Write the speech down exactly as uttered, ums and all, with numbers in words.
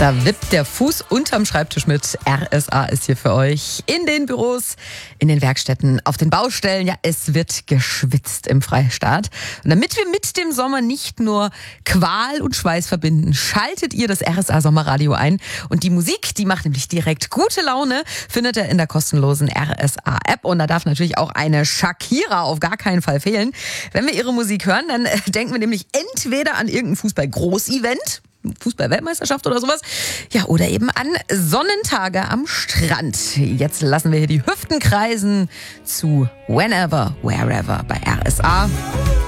Da wippt der Fuß unterm Schreibtisch mit. R S A ist hier für euch. In den Büros, in den Werkstätten, auf den Baustellen. Ja, es wird geschwitzt im Freistaat. Und damit wir mit dem Sommer nicht nur Qual und Schweiß verbinden, schaltet ihr das R S A Sommerradio ein. Und die Musik, die macht nämlich direkt gute Laune, findet ihr in der kostenlosen R S A App. Und da darf natürlich auch eine Shakira auf gar keinen Fall fehlen. Wenn wir ihre Musik hören, dann denken wir nämlich entweder an irgendein Fußball-Großevent, Fußball-Weltmeisterschaft oder sowas. Ja, oder eben an Sonnentage am Strand. Jetzt lassen wir hier die Hüften kreisen zu Whenever, Wherever bei R S A.